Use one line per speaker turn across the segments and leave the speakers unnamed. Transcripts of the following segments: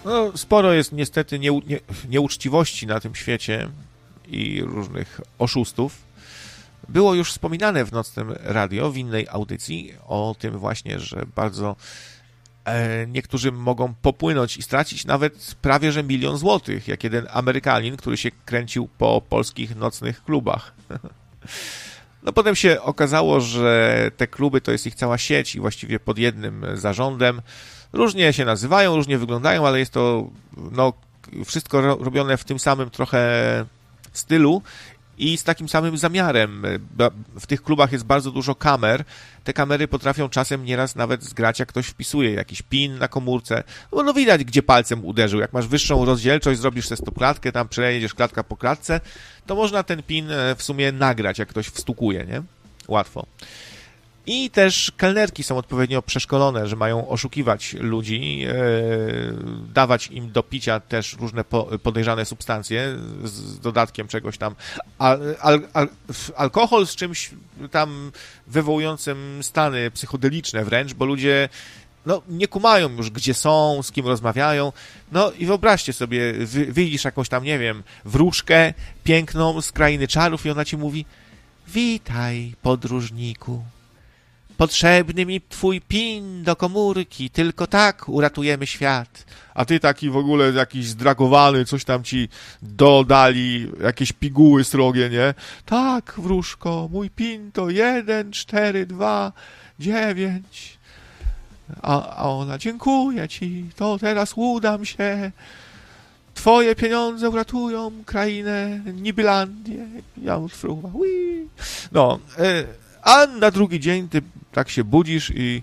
No, sporo jest niestety nieuczciwości na tym świecie i różnych oszustów. Było już wspominane w Nocnym Radio, w innej audycji, o tym właśnie, że bardzo niektórzy mogą popłynąć i stracić nawet prawie że 1 000 000 złotych, jak jeden Amerykanin, który się kręcił po polskich nocnych klubach. No potem się okazało, że te kluby to jest ich cała sieć i właściwie pod jednym zarządem. Różnie się nazywają, różnie wyglądają, ale jest to no, wszystko robione w tym samym trochę stylu i z takim samym zamiarem. W tych klubach jest bardzo dużo kamer. Te kamery potrafią czasem nieraz nawet zgrać, jak ktoś wpisuje jakiś pin na komórce. No widać, gdzie palcem uderzył. Jak masz wyższą rozdzielczość, zrobisz sobie stopklatkę, tam przejedziesz klatka po klatce, to można ten pin w sumie nagrać, jak ktoś wstukuje, nie? Łatwo. I też kelnerki są odpowiednio przeszkolone, że mają oszukiwać ludzi, dawać im do picia też różne podejrzane substancje z dodatkiem czegoś tam. Alkohol z czymś tam wywołującym stany psychodeliczne wręcz, bo ludzie no, nie kumają już, gdzie są, z kim rozmawiają. No i wyobraźcie sobie, widzisz jakąś tam, nie wiem, wróżkę piękną z krainy czarów i ona ci mówi: witaj, podróżniku. Potrzebny mi twój pin do komórki, tylko tak uratujemy świat. A ty taki w ogóle jakiś zdragowany, coś tam ci dodali, jakieś piguły srogie, nie? Tak, wróżko, mój pin to 1, 4, 2, 9. A ona: dziękuję ci, to teraz udam się. Twoje pieniądze uratują krainę Nibylandię. Ja fruwa. No, a na drugi dzień ty tak się budzisz i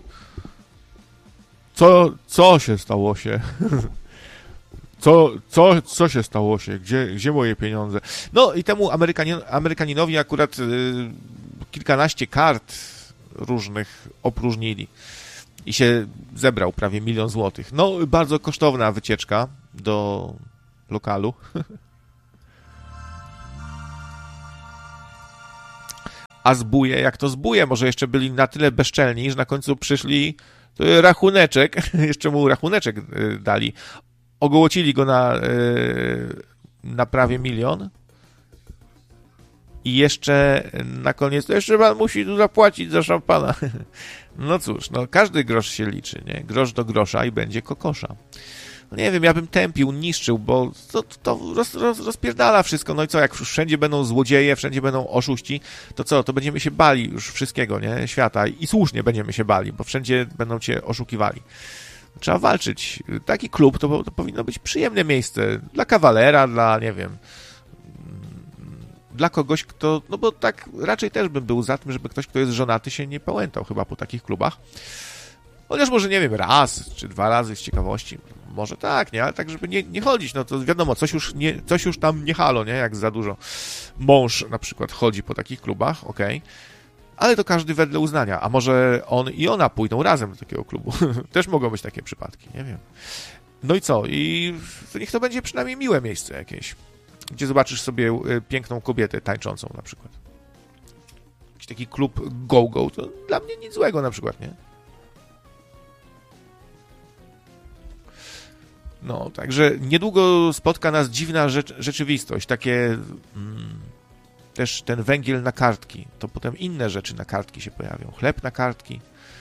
co się stało się? Co się stało się? Gdzie moje pieniądze? No i temu Amerykaninowi akurat kilkanaście kart różnych opróżnili i się zebrał prawie 1 000 000 złotych. No, bardzo kosztowna wycieczka do lokalu. A zbóje, jak to zbóje? Może jeszcze byli na tyle bezczelni, że na końcu przyszli rachuneczek, jeszcze mu rachuneczek dali. Ogołocili go na prawie 1 000 000 i jeszcze na koniec, to jeszcze pan musi tu zapłacić za szampana. No cóż, no każdy grosz się liczy, nie? Grosz do grosza i będzie kokosza. No nie wiem, ja bym tępił, niszczył, bo to rozpierdala wszystko. No i co, jak wszędzie będą złodzieje, wszędzie będą oszuści, to co, to będziemy się bali już wszystkiego, nie? Świata. I słusznie będziemy się bali, bo wszędzie będą cię oszukiwali. Trzeba walczyć. Taki klub to powinno być przyjemne miejsce dla kawalera, dla, nie wiem, dla kogoś, kto, no bo tak raczej też bym był za tym, żeby ktoś, kto jest żonaty, się nie pałętał chyba po takich klubach. Chociaż może, nie wiem, raz czy 2 razy z ciekawości. Może tak, nie? Ale tak, żeby nie chodzić, no to wiadomo, coś już tam nie halo, nie? Jak za dużo mąż na przykład chodzi po takich klubach, okej. Ale to każdy wedle uznania. A może on i ona pójdą razem do takiego klubu. Też mogą być takie przypadki, nie wiem. No i co? I niech to będzie przynajmniej miłe miejsce jakieś, gdzie zobaczysz sobie piękną kobietę tańczącą na przykład. Jakiś taki klub go-go, to dla mnie nic złego na przykład, nie? No, także niedługo spotka nas dziwna rzeczywistość, takie też ten węgiel na kartki, to potem inne rzeczy na kartki się pojawią, chleb na kartki.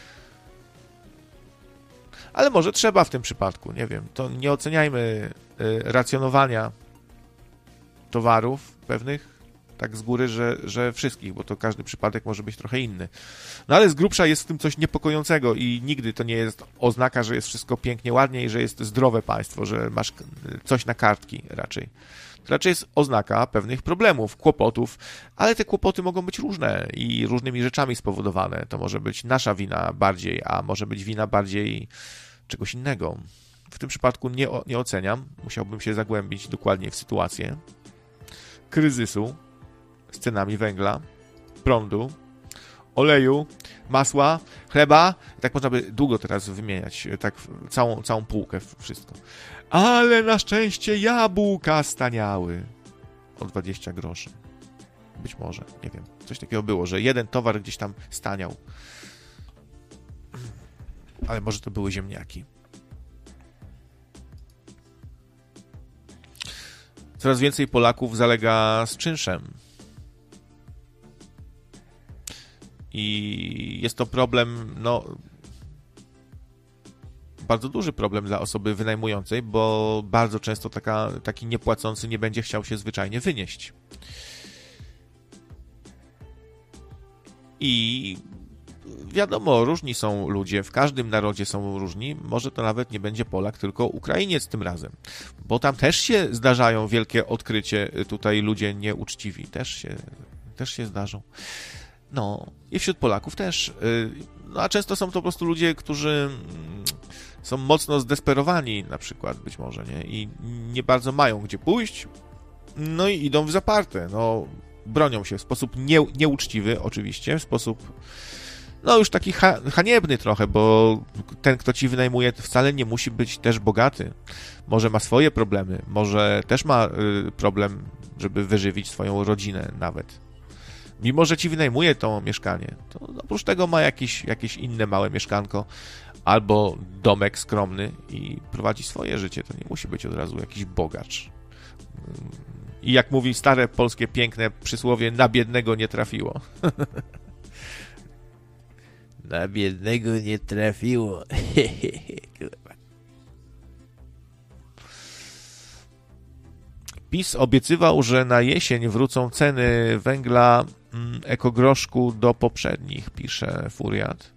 Ale może trzeba w tym przypadku, nie wiem, to nie oceniajmy racjonowania towarów pewnych tak z góry, że wszystkich, bo to każdy przypadek może być trochę inny. No ale z grubsza jest w tym coś niepokojącego i nigdy to nie jest oznaka, że jest wszystko pięknie, ładnie i że jest zdrowe państwo, że masz coś na kartki raczej. To raczej jest oznaka pewnych problemów, kłopotów, ale te kłopoty mogą być różne i różnymi rzeczami spowodowane. To może być nasza wina bardziej, a może być wina bardziej czegoś innego. W tym przypadku nie oceniam, musiałbym się zagłębić dokładnie w sytuację kryzysu z cenami węgla, prądu, oleju, masła, chleba. Tak można by długo teraz wymieniać, tak całą półkę, wszystko. Ale na szczęście jabłka staniały o 20 groszy. Być może, nie wiem. Coś takiego było, że jeden towar gdzieś tam staniał. Ale może to były ziemniaki. Coraz więcej Polaków zalega z czynszem. I jest to problem, bardzo duży problem dla osoby wynajmującej, bo bardzo często taki niepłacący nie będzie chciał się zwyczajnie wynieść. I wiadomo, różni są ludzie, w każdym narodzie są różni, może to nawet nie będzie Polak, tylko Ukrainiec tym razem, bo tam też się zdarzają wielkie odkrycie, tutaj ludzie nieuczciwi, też się zdarzą. I wśród Polaków też, a często są to po prostu ludzie, którzy są mocno zdesperowani na przykład, być może, nie? I nie bardzo mają gdzie pójść, i idą w zaparte, bronią się w sposób nieuczciwy oczywiście, w sposób już taki haniebny trochę, bo ten, kto ci wynajmuje, wcale nie musi być też bogaty. Może ma swoje problemy, może też ma problem, żeby wyżywić swoją rodzinę nawet. Mimo że ci wynajmuje to mieszkanie, to oprócz tego ma jakieś inne małe mieszkanko albo domek skromny i prowadzi swoje życie. To nie musi być od razu jakiś bogacz. I jak mówi stare polskie piękne przysłowie, na biednego nie trafiło. Na biednego nie trafiło. PiS obiecywał, że na jesień wrócą ceny węgla ekogroszku do poprzednich, pisze Furiat.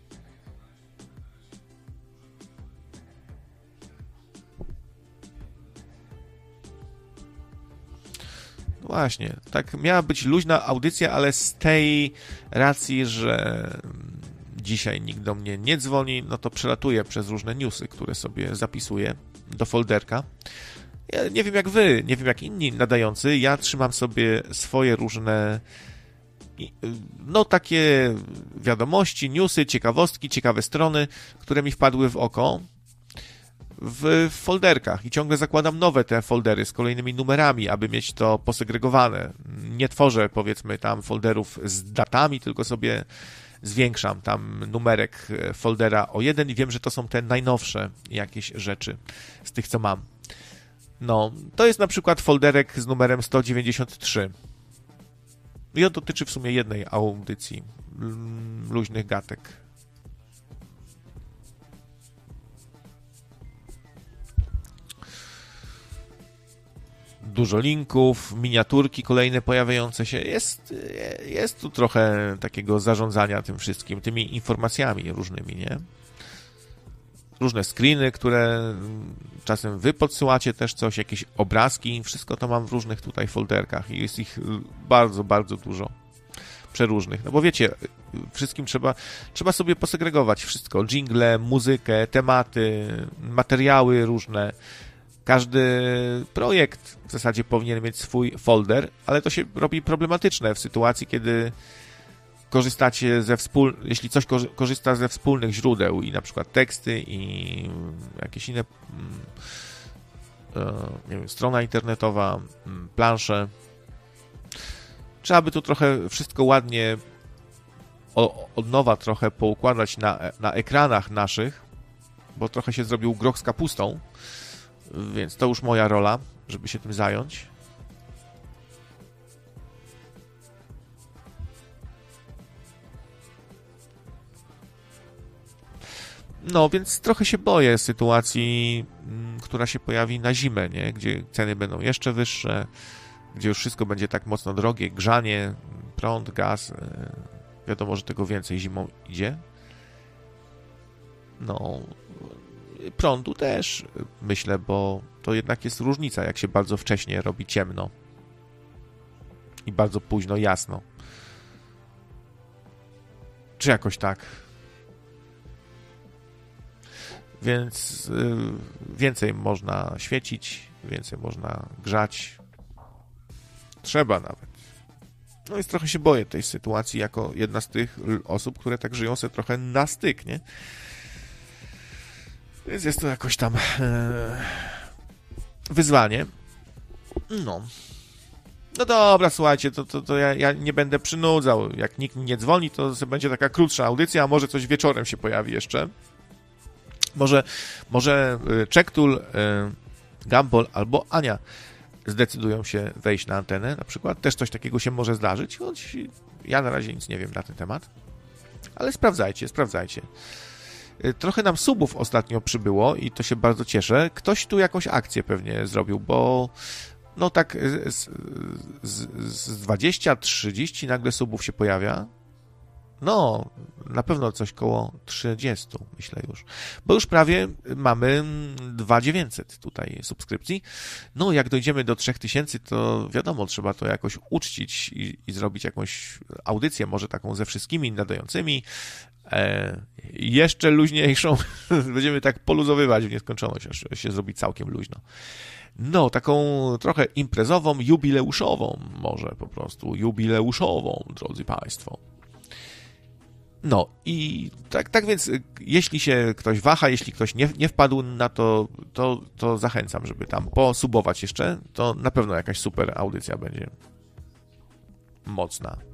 Właśnie, tak miała być luźna audycja, ale z tej racji, że dzisiaj nikt do mnie nie dzwoni, to przelatuję przez różne newsy, które sobie zapisuję do folderka. Ja nie wiem jak wy, nie wiem jak inni nadający, ja trzymam sobie swoje różne takie wiadomości, newsy, ciekawostki, ciekawe strony, które mi wpadły w oko w folderkach i ciągle zakładam nowe te foldery z kolejnymi numerami, aby mieć to posegregowane. Nie tworzę, powiedzmy, tam folderów z datami, tylko sobie zwiększam tam numerek foldera o jeden i wiem, że to są te najnowsze jakieś rzeczy z tych, co mam. To jest na przykład folderek z numerem 193. I on dotyczy w sumie jednej audycji luźnych gatek. Dużo linków, miniaturki kolejne pojawiające się. Jest tu trochę takiego zarządzania tym wszystkim, tymi informacjami różnymi, nie? Różne screeny, które czasem wy podsyłacie też coś, jakieś obrazki, wszystko to mam w różnych tutaj folderkach i jest ich bardzo, bardzo dużo. Przeróżnych. Bo wiecie, wszystkim trzeba sobie posegregować wszystko. Dżingle, muzykę, tematy, materiały różne. Każdy projekt w zasadzie powinien mieć swój folder, ale to się robi problematyczne w sytuacji, kiedy korzystacie jeśli coś korzysta ze wspólnych źródeł i na przykład teksty i jakieś inne nie wiem, strona internetowa, plansze. Trzeba by tu trochę wszystko ładnie od nowa trochę poukładać na ekranach naszych, bo trochę się zrobił groch z kapustą, więc to już moja rola, żeby się tym zająć. Więc trochę się boję sytuacji, która się pojawi na zimę, nie? Gdzie ceny będą jeszcze wyższe, gdzie już wszystko będzie tak mocno drogie, grzanie, prąd, gaz. Wiadomo, że tego więcej zimą idzie. Prądu też, myślę, bo to jednak jest różnica, jak się bardzo wcześnie robi ciemno i bardzo późno jasno. Czy jakoś tak. Więc więcej można świecić, więcej można grzać. Trzeba nawet. Więc trochę się boję tej sytuacji jako jedna z tych osób, które tak żyją sobie trochę na styk, nie? Więc jest to jakoś tam wyzwanie. No dobra, słuchajcie, to ja nie będę przynudzał. Jak nikt mi nie dzwoni, to będzie taka krótsza audycja, a może coś wieczorem się pojawi jeszcze. Może Czektul, Gumball albo Ania zdecydują się wejść na antenę na przykład. Też coś takiego się może zdarzyć, choć ja na razie nic nie wiem na ten temat. Ale sprawdzajcie. Trochę nam subów ostatnio przybyło i to się bardzo cieszę. Ktoś tu jakąś akcję pewnie zrobił, bo no tak z 20-30 nagle subów się pojawia. No, na pewno coś koło 30, myślę już. Bo już prawie mamy 2900 tutaj subskrypcji. No, jak dojdziemy do 3000, to wiadomo, trzeba to jakoś uczcić i zrobić jakąś audycję, może taką ze wszystkimi nadającymi, jeszcze luźniejszą. Będziemy tak poluzowywać w nieskończoność, aż się zrobi całkiem luźno. No, taką trochę imprezową, jubileuszową, może po prostu jubileuszową, drodzy Państwo. No i tak więc, jeśli się ktoś waha, jeśli ktoś nie wpadł na to zachęcam, żeby tam posubować jeszcze, to na pewno jakaś super audycja będzie mocna.